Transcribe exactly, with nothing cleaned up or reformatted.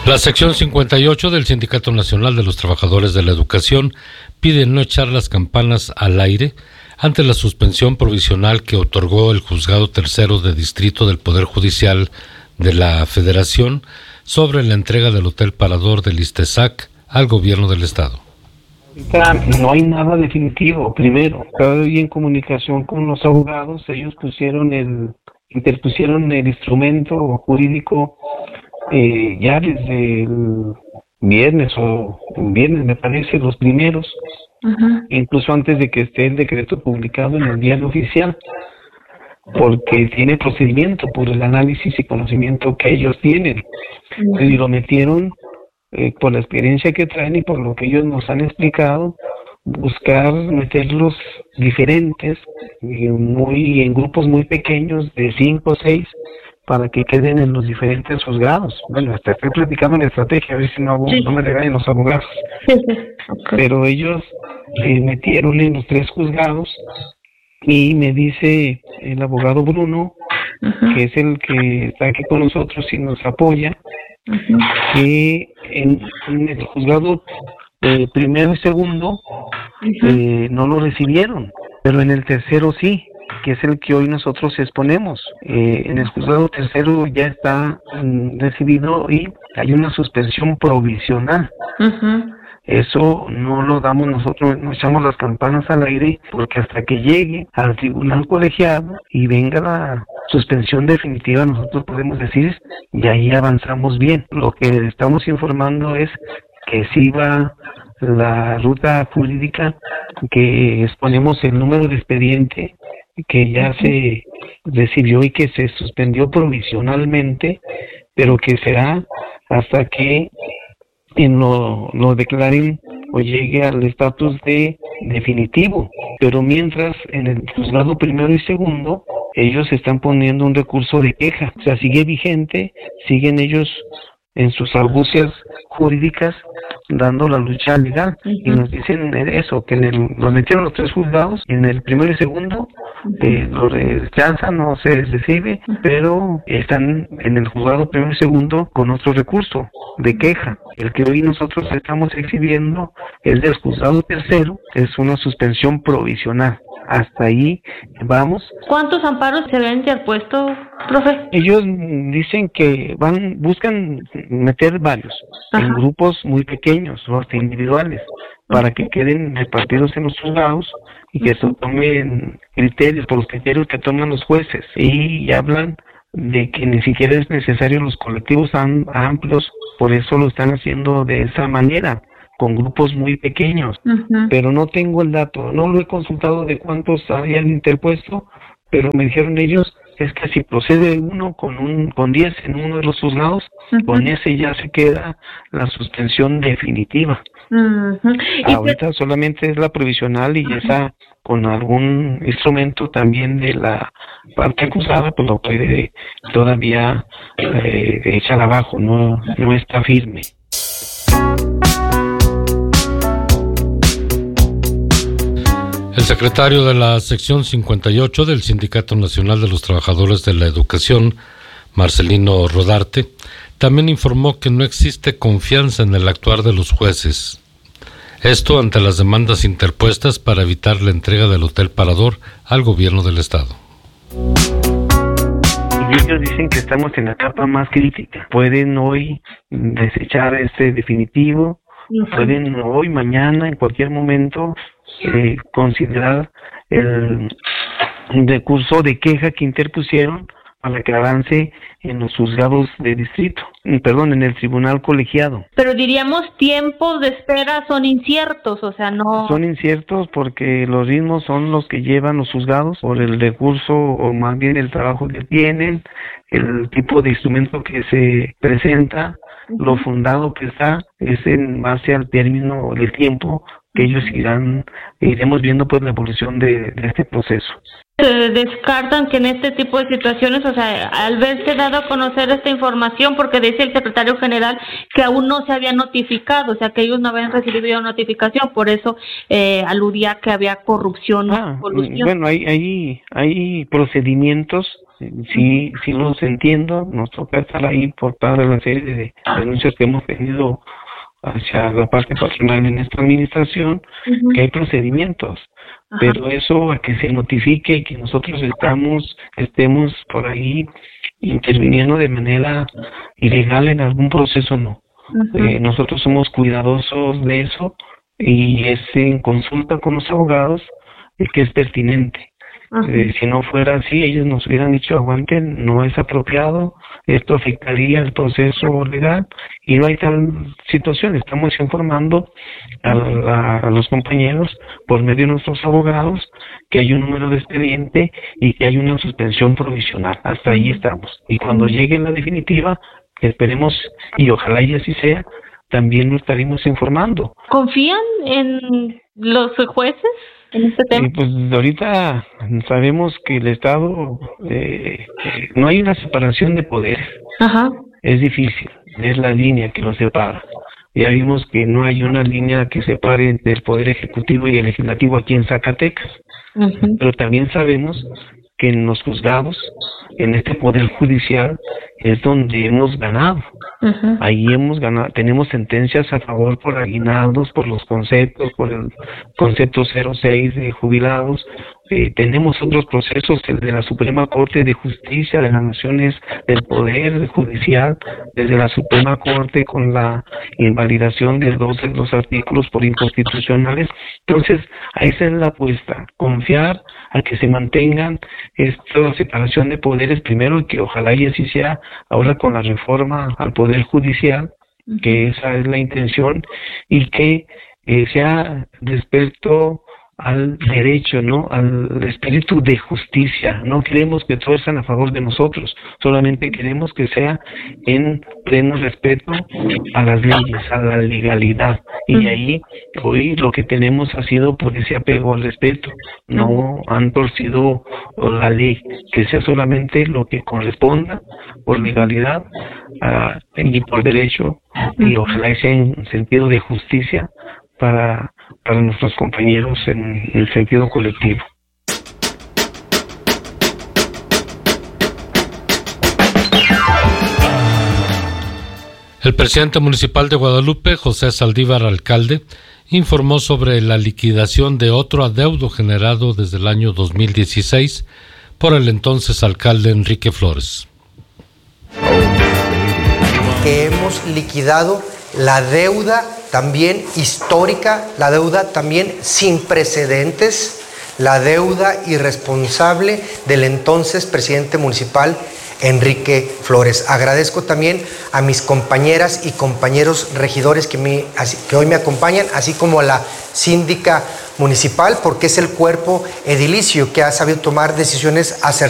La sección cincuenta y ocho del Sindicato Nacional de los Trabajadores de la Educación pide no echar las campanas al aire ante la suspensión provisional que otorgó el Juzgado Tercero de Distrito del Poder Judicial de la Federación sobre la entrega del Hotel Parador del ISTESAC al gobierno del Estado. Ahorita no hay nada definitivo. Primero, estoy en comunicación con los abogados, ellos pusieron el, interpusieron el instrumento jurídico eh, ya desde el viernes o viernes me parece, los primeros, uh-huh. incluso antes de que esté el decreto publicado en el diario oficial, porque tiene procedimiento por el análisis y conocimiento que ellos tienen, uh-huh. y lo metieron eh, por la experiencia que traen y por lo que ellos nos han explicado, buscar meterlos diferentes, muy en grupos muy pequeños de cinco o seis, para que queden en los diferentes juzgados. Bueno, hasta estoy platicando en estrategia, a ver si no, sí. no me regañen los abogados. Sí, sí. Okay. Pero ellos eh, metieron en los tres juzgados y me dice el abogado Bruno, uh-huh. que es el que está aquí con nosotros y nos apoya, uh-huh. que en, en el juzgado eh, primero y segundo uh-huh. eh, no lo recibieron, pero en el tercero sí, que es el que hoy nosotros exponemos. Eh, en el juzgado tercero ya está mm, recibido y hay una suspensión provisional. Uh-huh. Eso no lo damos nosotros, no echamos las campanas al aire, porque hasta que llegue al tribunal colegiado y venga la suspensión definitiva, nosotros podemos decir, y ahí avanzamos bien. Lo que estamos informando es que sí va la ruta jurídica, que exponemos el número de expediente que ya se recibió y que se suspendió provisionalmente, pero que será hasta que en lo, lo declaren o llegue al estatus de definitivo. Pero mientras en el juzgado primero y segundo ellos están poniendo un recurso de queja, o sea, sigue vigente, siguen ellos en sus argucias jurídicas dando la lucha legal, uh-huh. y nos dicen eso, que en el, los metieron los tres juzgados, y en el primero y segundo uh-huh. eh, lo rechazan, no se recibe, uh-huh. pero están en el juzgado primero y segundo con otro recurso de queja. El que hoy nosotros estamos exhibiendo es del juzgado tercero, es una suspensión provisional. Hasta ahí vamos. ¿Cuántos amparos se habían interpuesto, profe? Ellos dicen que van, buscan meter varios, ajá. en grupos muy pequeños o hasta individuales, para que queden repartidos en los juzgados y que se tomen criterios, por los criterios que toman los jueces. Y hablan de que ni siquiera es necesario los colectivos am- amplios, por eso lo están haciendo de esa manera, con grupos muy pequeños, uh-huh. pero no tengo el dato, no lo he consultado de cuántos habían interpuesto, pero me dijeron ellos, es que si procede uno con un con diez en uno de los juzgados, uh-huh. con ese ya se queda la suspensión definitiva. Uh-huh. Ahorita que... solamente es la provisional y uh-huh. esa con algún instrumento también de la parte acusada, pues lo puede todavía eh, echar abajo, no, no está firme. El secretario de la sección cincuenta y ocho del Sindicato Nacional de los Trabajadores de la Educación, Marcelino Rodarte, también informó que no existe confianza en el actuar de los jueces. Esto ante las demandas interpuestas para evitar la entrega del Hotel Parador al gobierno del Estado. Y ellos dicen que estamos en la etapa más crítica. Pueden hoy desechar este definitivo, uh-huh. pueden hoy, mañana, en cualquier momento, Eh, considerar el recurso de queja que interpusieron para que avance en los juzgados de distrito, perdón, en el tribunal colegiado. Pero diríamos tiempos de espera son inciertos, o sea, no... Son inciertos porque los ritmos son los que llevan los juzgados por el recurso o más bien el trabajo que tienen, el tipo de instrumento que se presenta, uh-huh. lo fundado que está, es en base al término del tiempo que ellos irán, iremos viendo pues la evolución de, de este proceso. Se descartan que en este tipo de situaciones, o sea, al verse dado a conocer esta información, porque dice el secretario general que aún no se había notificado, o sea, que ellos no habían recibido notificación, por eso eh, aludía que había corrupción. Ah, bueno, hay, hay, hay procedimientos, sí, sí los entiendo, nos toca estar ahí por toda la serie de denuncias que hemos tenido hacia la parte patronal en esta administración, uh-huh. que hay procedimientos, Ajá. pero eso a que se notifique y que nosotros estamos, estemos por ahí interviniendo de manera ilegal en algún proceso, no. Uh-huh. Eh, nosotros somos cuidadosos de eso y es en consulta con los abogados el que es pertinente. Uh-huh. Eh, si no fuera así, ellos nos hubieran dicho, aguanten, no es apropiado, esto afectaría el proceso legal, y no hay tal situación. Estamos informando a, la, a los compañeros por medio de nuestros abogados que hay un número de expediente y que hay una suspensión provisional. Hasta ahí estamos. Y cuando llegue la definitiva, esperemos, y ojalá y así sea, también nos estaremos informando. ¿Confían en los jueces en este tema? Y pues ahorita sabemos que el Estado, eh, eh, no hay una separación de poderes. Ajá. Es difícil, es la línea que los separa. Ya vimos que no hay una línea que separe entre el Poder Ejecutivo y el Legislativo aquí en Zacatecas. Uh-huh. Pero también sabemos que en los juzgados, en este Poder Judicial, es donde hemos ganado. Uh-huh. Ahí hemos ganado, tenemos sentencias a favor por aguinaldos, por los conceptos, por el concepto cero seis de jubilados. Eh, tenemos otros procesos, el de la Suprema Corte de Justicia de las Naciones, del Poder Judicial, desde la Suprema Corte con la invalidación de dos de los artículos por inconstitucionales. Entonces, a esa es la apuesta, confiar a que se mantengan esta separación de poderes primero, y que ojalá y así sea ahora con la reforma al Poder Judicial, que esa es la intención, y que eh, sea respecto al derecho, ¿no? Al espíritu de justicia. No queremos que todos sean a favor de nosotros, solamente queremos que sea en pleno respeto a las leyes, a la legalidad. Y ahí hoy lo que tenemos ha sido por ese apego al respeto. No han torcido la ley, que sea solamente lo que corresponda por legalidad uh, y por derecho, y ojalá sea en sentido de justicia para para nuestros compañeros en el sentido colectivo. El presidente municipal de Guadalupe, José Saldívar Alcalde, informó sobre la liquidación de otro adeudo generado desde el año dos mil dieciséis por el entonces alcalde Enrique Flores. Que hemos liquidado la deuda también histórica, la deuda también sin precedentes, la deuda irresponsable del entonces presidente municipal Enrique Flores. Agradezco también a mis compañeras y compañeros regidores que, me, que hoy me acompañan, así como a la síndica municipal, porque es el cuerpo edilicio que ha sabido tomar decisiones acertadas